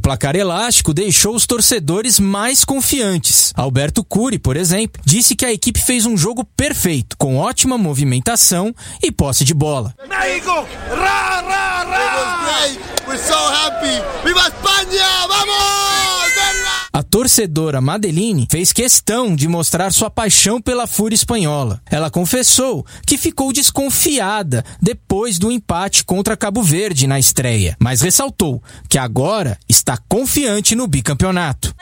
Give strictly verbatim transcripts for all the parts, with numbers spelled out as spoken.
placar elástico deixou os torcedores mais confiantes. Alberto Curi, por exemplo, disse que a equipe fez um jogo perfeito, com ótima movimentação e posse de bola. México! Ra, ra, ra! We're so happy! Viva Espanha! Vamos! A torcedora Madeline fez questão de mostrar sua paixão pela fúria espanhola. Ela confessou que ficou desconfiada depois do empate contra Cabo Verde na estreia, mas ressaltou que agora está confiante no bicampeonato.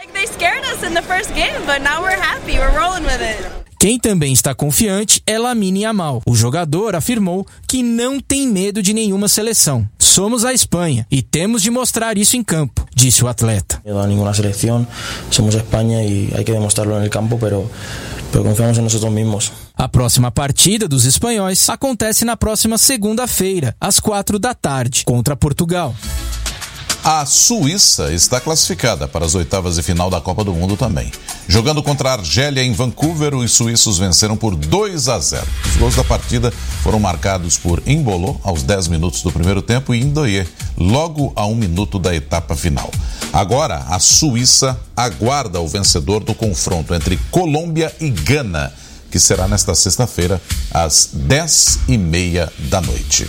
Quem também está confiante é Lamine Yamal. O jogador afirmou que não tem medo de nenhuma seleção. Somos a Espanha e temos de mostrar isso em campo, disse o atleta. Não há nenhuma seleção, somos a Espanha e há que demonstrarlo no campo, pero, pero confiamos em nós mesmos. A próxima partida dos espanhóis acontece na próxima segunda-feira, às quatro da tarde, contra Portugal. A Suíça está classificada para as oitavas de final da Copa do Mundo também. Jogando contra a Argélia em Vancouver, os suíços venceram por dois a zero. Os gols da partida foram marcados por Embolo aos dez minutos do primeiro tempo e Ndoye logo a um minuto da etapa final. Agora, a Suíça aguarda o vencedor do confronto entre Colômbia e Gana, que será nesta sexta-feira, às dez e meia da noite.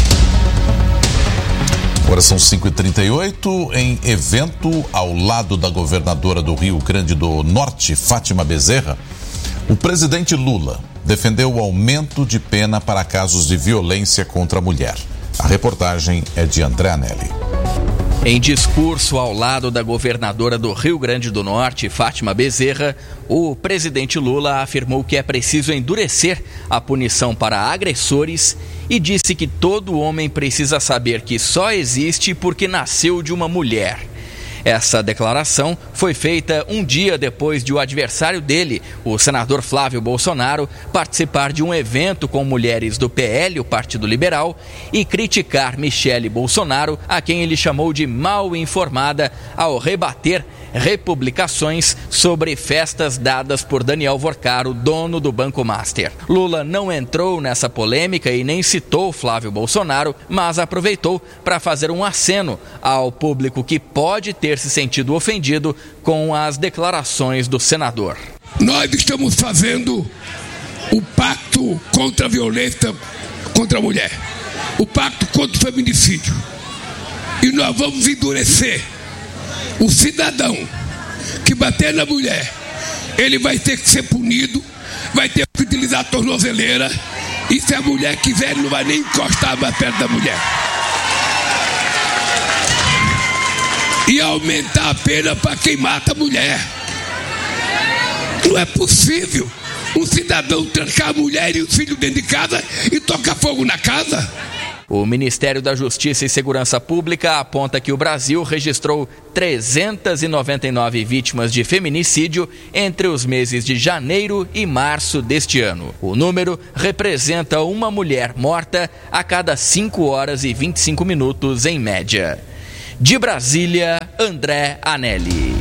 Agora são cinco e trinta e oito, em evento ao lado da governadora do Rio Grande do Norte, Fátima Bezerra, o presidente Lula defendeu o aumento de pena para casos de violência contra a mulher. A reportagem é de André Anelli. Em discurso ao lado da governadora do Rio Grande do Norte, Fátima Bezerra, o presidente Lula afirmou que é preciso endurecer a punição para agressores e disse que todo homem precisa saber que só existe porque nasceu de uma mulher. Essa declaração foi feita um dia depois de o adversário dele, o senador Flávio Bolsonaro, participar de um evento com mulheres do P L, o Partido Liberal, e criticar Michele Bolsonaro, a quem ele chamou de mal informada, ao rebater republicações sobre festas dadas por Daniel Vorcaro, dono do Banco Master. Lula não entrou nessa polêmica e nem citou Flávio Bolsonaro, mas aproveitou para fazer um aceno ao público que pode ter se sentido ofendido com as declarações do senador. Nós estamos fazendo o pacto contra a violência contra a mulher, o pacto contra o feminicídio, e nós vamos endurecer. O cidadão que bater na mulher, ele vai ter que ser punido, vai ter que utilizar a tornozeleira, e se a mulher quiser, ele não vai nem encostar mais perto da mulher. E aumentar a pena para quem mata a mulher. Não é possível um cidadão trancar a mulher e os filhos dentro de casa e tocar fogo na casa. O Ministério da Justiça e Segurança Pública aponta que o Brasil registrou trezentas e noventa e nove vítimas de feminicídio entre os meses de janeiro e março deste ano. O número representa uma mulher morta a cada cinco horas e vinte e cinco minutos em média. De Brasília, André Anelli.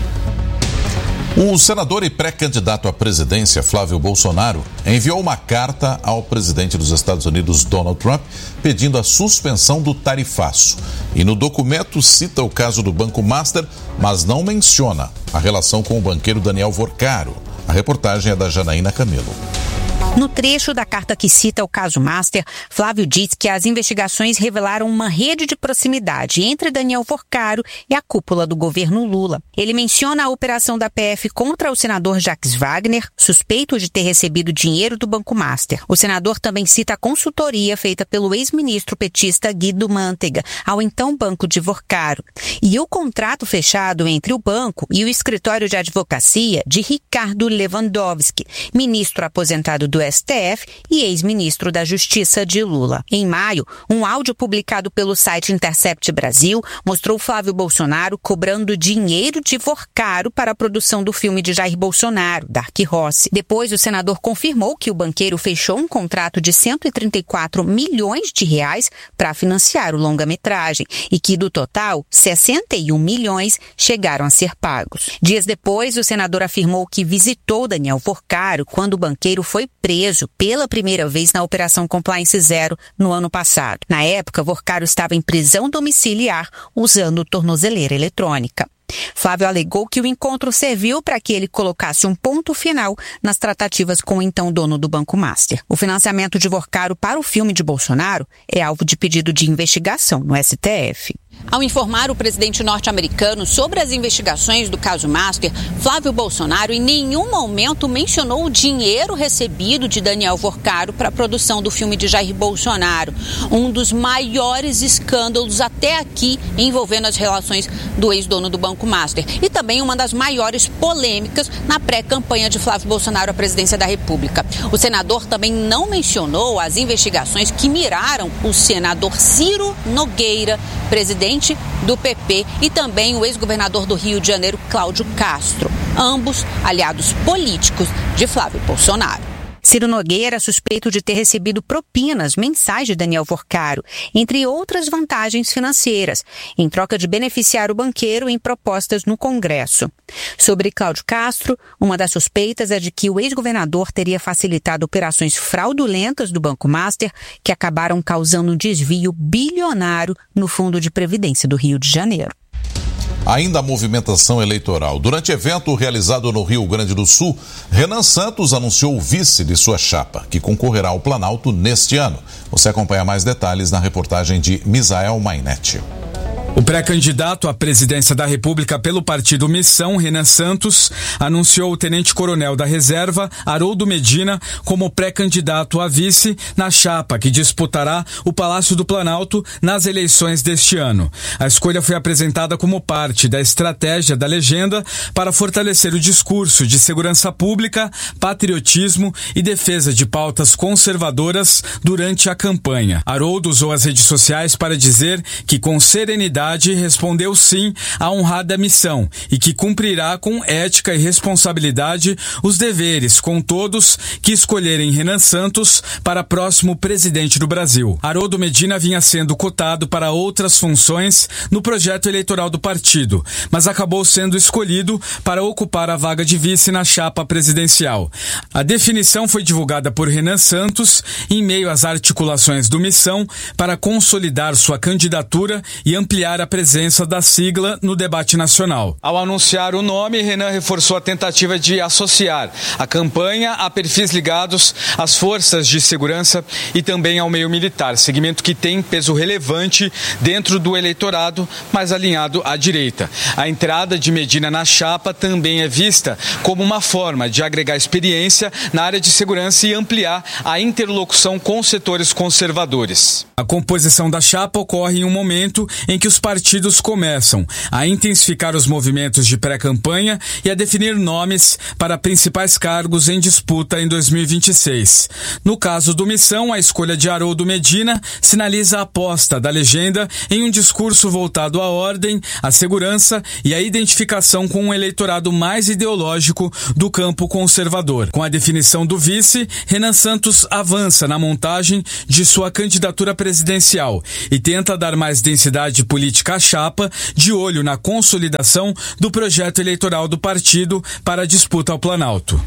O senador e pré-candidato à presidência, Flávio Bolsonaro, enviou uma carta ao presidente dos Estados Unidos, Donald Trump, pedindo a suspensão do tarifaço. E no documento cita o caso do Banco Master, mas não menciona a relação com o banqueiro Daniel Vorcaro. A reportagem é da Janaína Camelo. No trecho da carta que cita o caso Master, Flávio diz que as investigações revelaram uma rede de proximidade entre Daniel Vorcaro e a cúpula do governo Lula. Ele menciona a operação da P F contra o senador Jacques Wagner, suspeito de ter recebido dinheiro do Banco Master. O senador também cita a consultoria feita pelo ex-ministro petista Guido Mantega ao então Banco de Vorcaro. E o contrato fechado entre o banco e o escritório de advocacia de Ricardo Lewandowski, ministro aposentado do S T F e ex-ministro da Justiça de Lula. Em maio, um áudio publicado pelo site Intercept Brasil mostrou Flávio Bolsonaro cobrando dinheiro de Vorcaro para a produção do filme de Jair Bolsonaro, Dark Horse. Depois, o senador confirmou que o banqueiro fechou um contrato de cento e trinta e quatro milhões de reais para financiar o longa-metragem e que, do total, sessenta e um milhões chegaram a ser pagos. Dias depois, o senador afirmou que visitou Daniel Vorcaro quando o banqueiro foi preso pela primeira vez na Operação Compliance Zero no ano passado. Na época, Vorcaro estava em prisão domiciliar usando tornozeleira eletrônica. Flávio alegou que o encontro serviu para que ele colocasse um ponto final nas tratativas com o então dono do Banco Master. O financiamento de Vorcaro para o filme de Bolsonaro é alvo de pedido de investigação no S T F. Ao informar o presidente norte-americano sobre as investigações do caso Master, Flávio Bolsonaro em nenhum momento mencionou o dinheiro recebido de Daniel Vorcaro para a produção do filme de Jair Bolsonaro, um dos maiores escândalos até aqui envolvendo as relações do ex-dono do Banco Master e também uma das maiores polêmicas na pré-campanha de Flávio Bolsonaro à presidência da República. O senador também não mencionou as investigações que miraram o senador Ciro Nogueira, presidente do P P, e também o ex-governador do Rio de Janeiro, Cláudio Castro, ambos aliados políticos de Flávio Bolsonaro. Ciro Nogueira é suspeito de ter recebido propinas mensais de Daniel Vorcaro, entre outras vantagens financeiras, em troca de beneficiar o banqueiro em propostas no Congresso. Sobre Cláudio Castro, uma das suspeitas é de que o ex-governador teria facilitado operações fraudulentas do Banco Master, que acabaram causando um desvio bilionário no Fundo de Previdência do Rio de Janeiro. Ainda a movimentação eleitoral. Durante evento realizado no Rio Grande do Sul, Renan Santos anunciou o vice de sua chapa, que concorrerá ao Planalto neste ano. Você acompanha mais detalhes na reportagem de Misael Mainetti. O pré-candidato à presidência da República pelo partido Missão, Renan Santos, anunciou o tenente-coronel da reserva, Haroldo Medina, como pré-candidato a vice na chapa que disputará o Palácio do Planalto nas eleições deste ano. A escolha foi apresentada como parte da estratégia da legenda para fortalecer o discurso de segurança pública, patriotismo e defesa de pautas conservadoras durante a campanha. Haroldo usou as redes sociais para dizer que, com serenidade, respondeu sim à honrada missão e que cumprirá com ética e responsabilidade os deveres com todos que escolherem Renan Santos para próximo presidente do Brasil. Haroldo Medina vinha sendo cotado para outras funções no projeto eleitoral do partido, mas acabou sendo escolhido para ocupar a vaga de vice na chapa presidencial. A definição foi divulgada por Renan Santos em meio às articulações do Missão para consolidar sua candidatura e ampliar a presença da sigla no debate nacional. Ao anunciar o nome, Renan reforçou a tentativa de associar a campanha a perfis ligados às forças de segurança e também ao meio militar, segmento que tem peso relevante dentro do eleitorado, mas alinhado à direita. A entrada de Medina na chapa também é vista como uma forma de agregar experiência na área de segurança e ampliar a interlocução com setores conservadores. A composição da chapa ocorre em um momento em que os partidos começam a intensificar os movimentos de pré-campanha e a definir nomes para principais cargos em disputa em dois mil e vinte e seis. No caso do Missão, a escolha de Haroldo Medina sinaliza a aposta da legenda em um discurso voltado à ordem, à segurança e à identificação com um eleitorado mais ideológico do campo conservador. Com a definição do vice, Renan Santos avança na montagem de sua candidatura presidencial e tenta dar mais densidade política à chapa, de olho na consolidação do projeto eleitoral do partido para a disputa ao Planalto.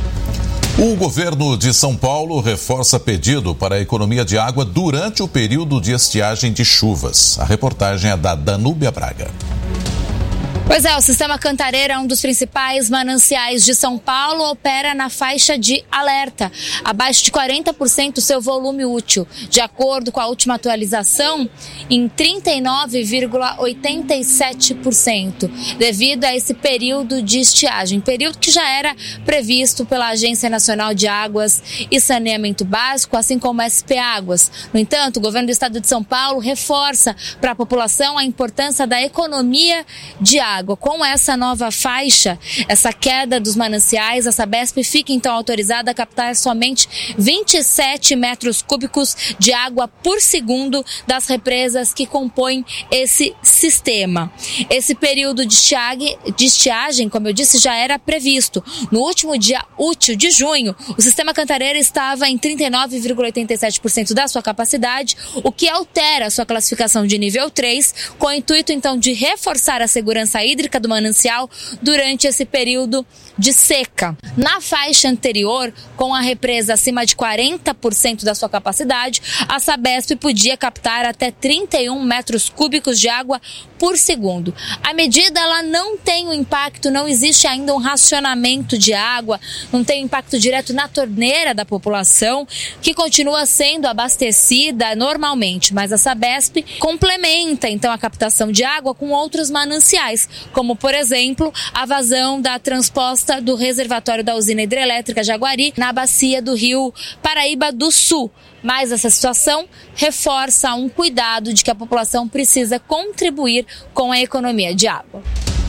O governo de São Paulo reforça pedido para a economia de água durante o período de estiagem de chuvas. A reportagem é da Danúbia Braga. Pois é, o Sistema Cantareira, um dos principais mananciais de São Paulo, opera na faixa de alerta, abaixo de quarenta por cento do seu volume útil. De acordo com a última atualização, em trinta e nove vírgula oitenta e sete por cento, devido a esse período de estiagem, período que já era previsto pela Agência Nacional de Águas e Saneamento Básico, assim como a S P Águas. No entanto, o governo do estado de São Paulo reforça para a população a importância da economia de água. Com essa nova faixa, essa queda dos mananciais, a Sabesp fica então autorizada a captar somente vinte e sete metros cúbicos de água por segundo das represas que compõem esse sistema. Esse período de estiagem, de estiagem, como eu disse, já era previsto. No último dia útil útil de junho, o Sistema Cantareira estava em trinta e nove vírgula oitenta e sete por cento da sua capacidade, o que altera a sua classificação de nível três, com o intuito então de reforçar a segurança hídrica do manancial durante esse período de seca. Na faixa anterior, com a represa acima de quarenta por cento da sua capacidade, a Sabesp podia captar até trinta e um metros cúbicos de água por segundo. A medida ela não tem um impacto, não existe ainda um racionamento de água, não tem impacto direto na torneira da população, que continua sendo abastecida normalmente, mas a Sabesp complementa então a captação de água com outros mananciais, como por exemplo a vazão da transposta do reservatório da usina hidrelétrica Jaguari na bacia do rio Paraíba do Sul. Mas essa situação reforça um cuidado de que a população precisa contribuir com a economia de água.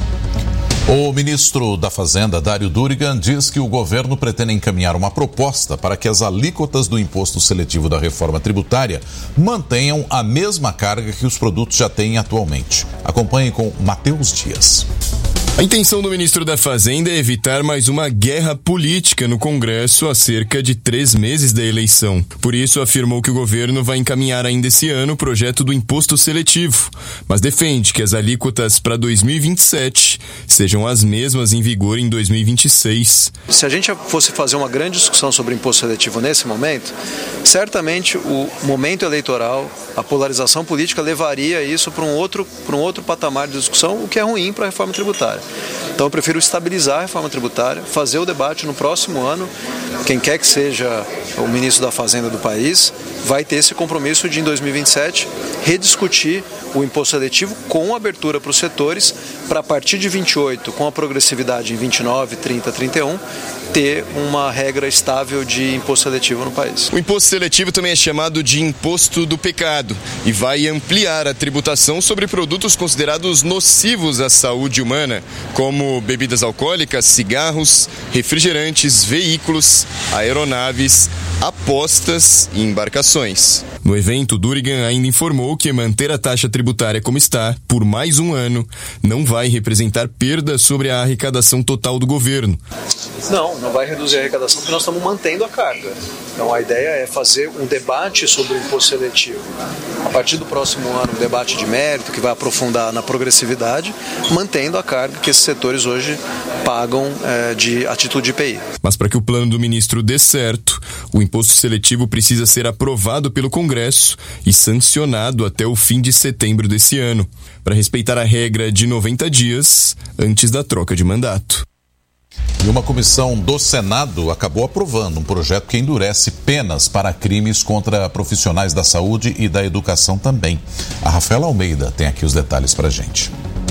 O ministro da Fazenda, Dário Durigan, diz que o governo pretende encaminhar uma proposta para que as alíquotas do imposto seletivo da reforma tributária mantenham a mesma carga que os produtos já têm atualmente. Acompanhe com Matheus Dias. A intenção do ministro da Fazenda é evitar mais uma guerra política no Congresso a cerca de três meses da eleição. Por isso, afirmou que o governo vai encaminhar ainda esse ano o projeto do imposto seletivo, mas defende que as alíquotas para dois mil e vinte e sete sejam as mesmas em vigor em dois mil e vinte e seis. Se a gente fosse fazer uma grande discussão sobre imposto seletivo nesse momento, certamente o momento eleitoral, a polarização política levaria isso para um outro, para um outro patamar de discussão, o que é ruim para a reforma tributária. Então eu prefiro estabilizar a reforma tributária, fazer o debate no próximo ano. Quem quer que seja o ministro da Fazenda do país vai ter esse compromisso de, em dois mil e vinte e sete, rediscutir o imposto seletivo com abertura para os setores, para a partir de vinte e oito, com a progressividade em vinte e nove, trinta, trinta e um, ter uma regra estável de imposto seletivo no país. O imposto seletivo também é chamado de imposto do pecado e vai ampliar a tributação sobre produtos considerados nocivos à saúde humana, como bebidas alcoólicas, cigarros, refrigerantes, veículos, aeronaves, apostas e embarcações. No evento, Durigan ainda informou que manter a taxa tributária como está, por mais um ano, não vai representar perda sobre a arrecadação total do governo. Não, não vai reduzir a arrecadação porque nós estamos mantendo a carga. Então a ideia é fazer um debate sobre o imposto seletivo. A partir do próximo ano, um debate de mérito que vai aprofundar na progressividade, mantendo a carga que esses setores hoje pagam é, de atitude de I P I. Mas para que o plano do ministro dê certo, o imposto seletivo precisa ser aprovado pelo Congresso e sancionado até o fim de setembro desse ano, para respeitar a regra de noventa dias antes da troca de mandato. E uma comissão do Senado acabou aprovando um projeto que endurece penas para crimes contra profissionais da saúde e da educação também. A Rafaela Almeida tem aqui os detalhes para a gente.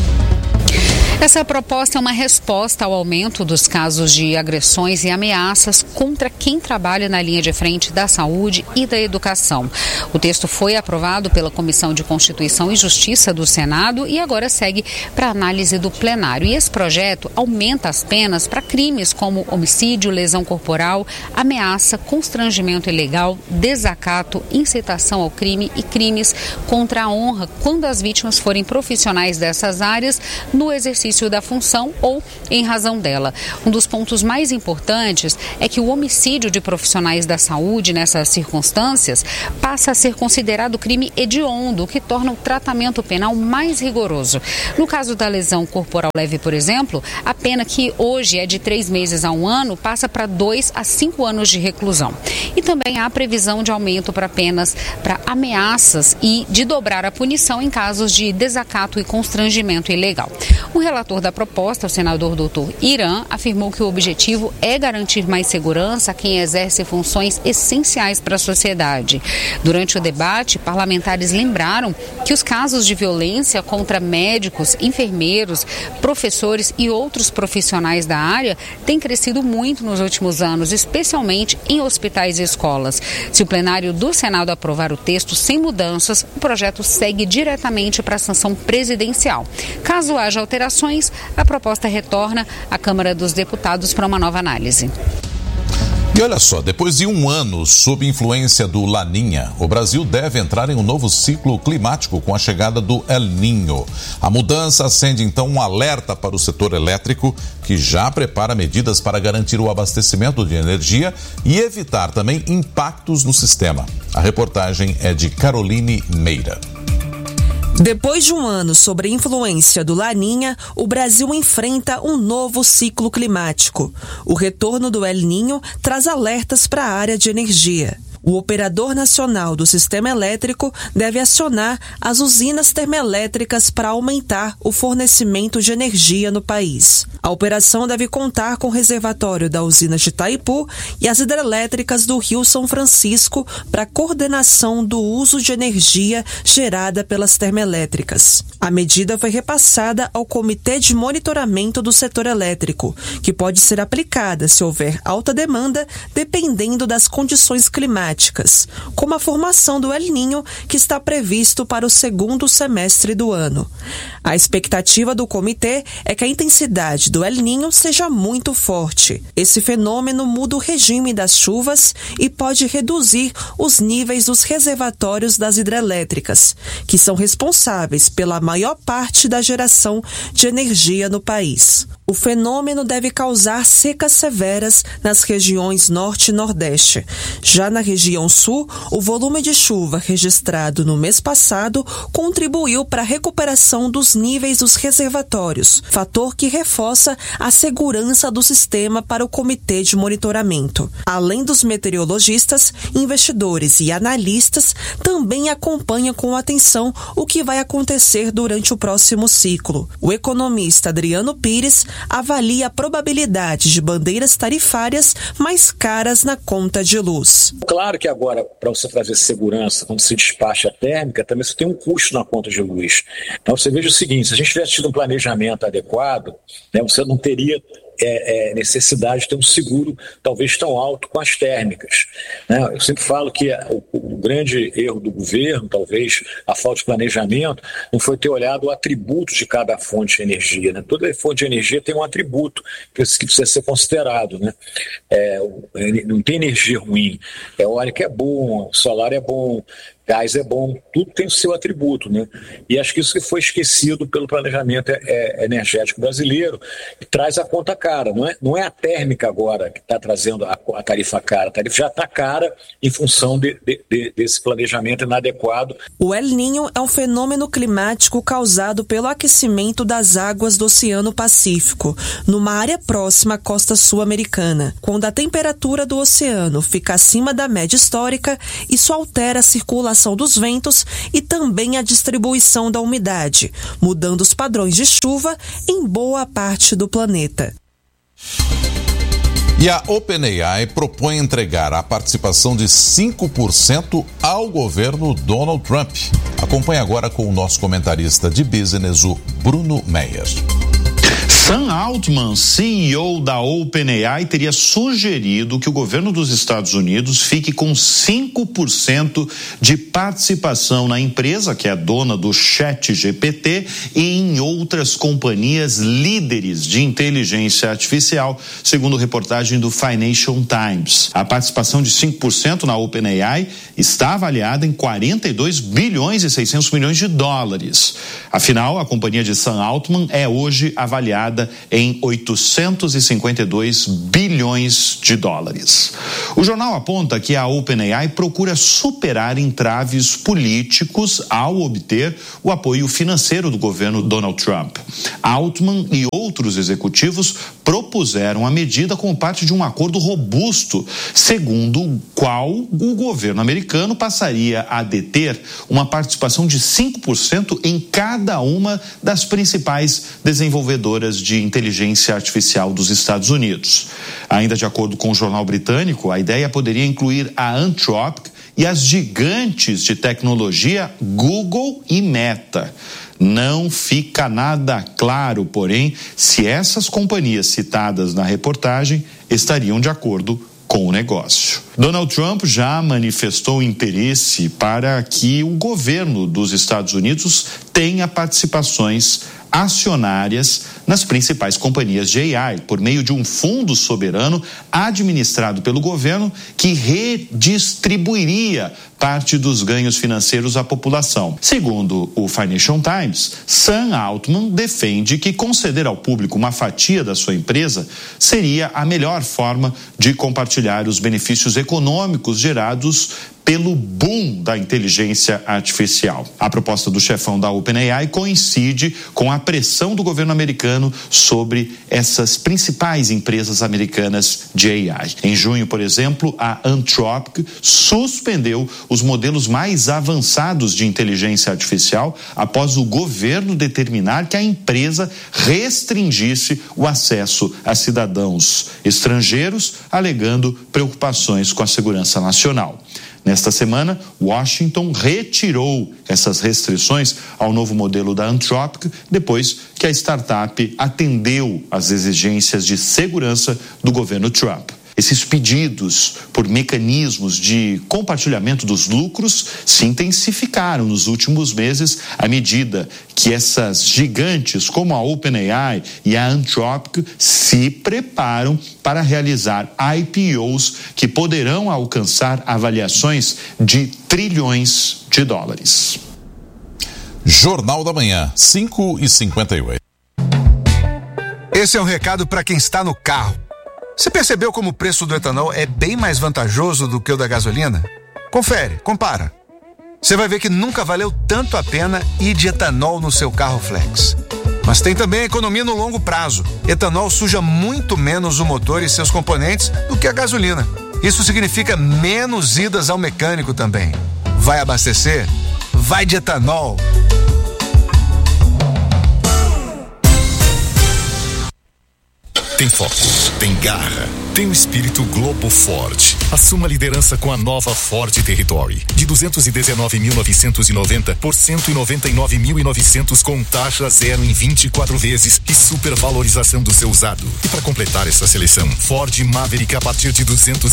Essa proposta é uma resposta ao aumento dos casos de agressões e ameaças contra quem trabalha na linha de frente da saúde e da educação. O texto foi aprovado pela Comissão de Constituição e Justiça do Senado e agora segue para análise do plenário. E esse projeto aumenta as penas para crimes como homicídio, lesão corporal, ameaça, constrangimento ilegal, desacato, incitação ao crime e crimes contra a honra quando as vítimas forem profissionais dessas áreas no exercício da função ou em razão dela. Um dos pontos mais importantes é que o homicídio de profissionais da saúde nessas circunstâncias passa a ser considerado crime hediondo, o que torna o tratamento penal mais rigoroso. No caso da lesão corporal leve, por exemplo, a pena que hoje é de três meses a um ano passa para dois a cinco anos de reclusão. E também há previsão de aumento para penas para ameaças e de dobrar a punição em casos de desacato e constrangimento ilegal. O relator da proposta, o senador doutor Irã, afirmou que o objetivo é garantir mais segurança a quem exerce funções essenciais para a sociedade. Durante o debate, parlamentares lembraram que os casos de violência contra médicos, enfermeiros, professores e outros profissionais da área têm crescido muito nos últimos anos, especialmente em hospitais e escolas. Se o plenário do Senado aprovar o texto sem mudanças, o projeto segue diretamente para a sanção presidencial. Caso haja alterações, a proposta retorna à Câmara dos Deputados para uma nova análise. E olha só, depois de um ano sob influência do Laninha, o Brasil deve entrar em um novo ciclo climático com a chegada do El Niño. A mudança acende então um alerta para o setor elétrico, que já prepara medidas para garantir o abastecimento de energia e evitar também impactos no sistema. A reportagem é de Caroline Meira. Depois de um ano sob a influência do Laninha, o Brasil enfrenta um novo ciclo climático. O retorno do El Niño traz alertas para a área de energia. O operador nacional do sistema elétrico deve acionar as usinas termoelétricas para aumentar o fornecimento de energia no país. A operação deve contar com o reservatório da usina de Itaipu e as hidrelétricas do Rio São Francisco para coordenação do uso de energia gerada pelas termoelétricas. A medida foi repassada ao Comitê de Monitoramento do Setor Elétrico, que pode ser aplicada se houver alta demanda, dependendo das condições climáticas, como a formação do El Niño, que está previsto para o segundo semestre do ano. A expectativa do comitê é que a intensidade do El Niño seja muito forte. Esse fenômeno muda o regime das chuvas e pode reduzir os níveis dos reservatórios das hidrelétricas, que são responsáveis pela maior parte da geração de energia no país. O fenômeno deve causar secas severas nas regiões norte e nordeste. Já na região sul, o volume de chuva registrado no mês passado contribuiu para a recuperação dos níveis dos reservatórios, fator que reforça a segurança do sistema para o comitê de monitoramento. Além dos meteorologistas, investidores e analistas também acompanham com atenção o que vai acontecer durante o próximo ciclo. O economista Adriano Pires avalia a probabilidade de bandeiras tarifárias mais caras na conta de luz. Claro que agora, para você trazer segurança, quando se despacha a térmica, também você tem um custo na conta de luz. Então você veja o seguinte, se a gente tivesse tido um planejamento adequado, né, você não teria É, é, necessidade de ter um seguro talvez tão alto com as térmicas, né? Eu sempre falo que o, o grande erro do governo, talvez a falta de planejamento, não foi ter olhado o atributo de cada fonte de energia, né? Toda fonte de energia tem um atributo que precisa ser considerado, né? É, não tem energia ruim, eólica é bom, solar é bom, gás é bom, tudo tem o seu atributo, né? E acho que isso que foi esquecido pelo planejamento é, é, energético brasileiro, que traz a conta cara. Não é, não é a térmica agora que está trazendo a, a tarifa cara, a tarifa já está cara em função de, de, de, desse planejamento inadequado. O El Niño é um fenômeno climático causado pelo aquecimento das águas do Oceano Pacífico, numa área próxima à costa sul-americana. Quando a temperatura do oceano fica acima da média histórica, isso altera a circulação dos ventos e também a distribuição da umidade, mudando os padrões de chuva em boa parte do planeta. E a OpenAI propõe entregar a participação de cinco por cento ao governo Donald Trump. Acompanhe agora com o nosso comentarista de business, o Bruno Meyer. Sam Altman, C E O da OpenAI, teria sugerido que o governo dos Estados Unidos fique com cinco por cento de participação na empresa, que é dona do ChatGPT, e em outras companhias líderes de inteligência artificial, segundo reportagem do Financial Times. A participação de cinco por cento na OpenAI está avaliada em quarenta e dois bilhões e seiscentos milhões de dólares. Afinal, a companhia de Sam Altman é hoje avaliada em oitocentos e cinquenta e dois bilhões de dólares. O jornal aponta que a OpenAI procura superar entraves políticos ao obter o apoio financeiro do governo Donald Trump. Altman e outros executivos propuseram a medida como parte de um acordo robusto, segundo o qual o governo americano passaria a deter uma participação de cinco por cento em cada uma das principais desenvolvedoras de inteligência artificial dos Estados Unidos. Ainda de acordo com o jornal britânico, a ideia poderia incluir a Anthropic e as gigantes de tecnologia Google e Meta. Não fica nada claro, porém, se essas companhias citadas na reportagem estariam de acordo com o negócio. Donald Trump já manifestou interesse para que o governo dos Estados Unidos tenha participações acionárias nas principais companhias de A I, por meio de um fundo soberano administrado pelo governo que redistribuiria parte dos ganhos financeiros à população. Segundo o Financial Times, Sam Altman defende que conceder ao público uma fatia da sua empresa seria a melhor forma de compartilhar os benefícios econômicos gerados pelo boom da inteligência artificial. A proposta do chefão da OpenAI coincide com a pressão do governo americano sobre essas principais empresas americanas de A I. Em junho, por exemplo, a Anthropic suspendeu os modelos mais avançados de inteligência artificial após o governo determinar que a empresa restringisse o acesso a cidadãos estrangeiros, alegando preocupações com a segurança nacional. Nesta semana, Washington retirou essas restrições ao novo modelo da Anthropic, depois que a startup atendeu às exigências de segurança do governo Trump. Esses pedidos por mecanismos de compartilhamento dos lucros se intensificaram nos últimos meses à medida que essas gigantes como a OpenAI e a Anthropic se preparam para realizar I P Os que poderão alcançar avaliações de trilhões de dólares. Jornal da Manhã, cinco e cinquenta e oito. Esse é um recado para quem está no carro. Você percebeu como o preço do etanol é bem mais vantajoso do que o da gasolina? Confere, compara. Você vai ver que nunca valeu tanto a pena ir de etanol no seu carro flex. Mas tem também a economia no longo prazo. Etanol suja muito menos o motor e seus componentes do que a gasolina. Isso significa menos idas ao mecânico também. Vai abastecer? Vai de etanol. Tem foco, tem garra, tem o espírito Globo Ford. Assuma a liderança com a nova Ford Territory. De duzentos e dezenove mil novecentos e noventa por cento e noventa e nove mil e novecentos com taxa zero em vinte e quatro vezes e supervalorização do seu usado. E para completar essa seleção, Ford Maverick a partir de duzentos